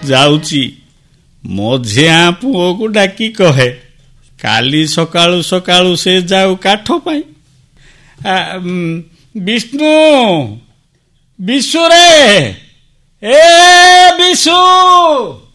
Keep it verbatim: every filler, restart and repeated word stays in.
ଯାଉଛି ମଝିଆ ପୁଅକୁ ଡାକି କହେ କାଲି ସକାଳୁ ସକାଳୁ ସେ ଯାଉ କାଠ ପାଇଁ। ବିଷ୍ଣୁ ବିଶୁରେ ଏ ବିଶୁ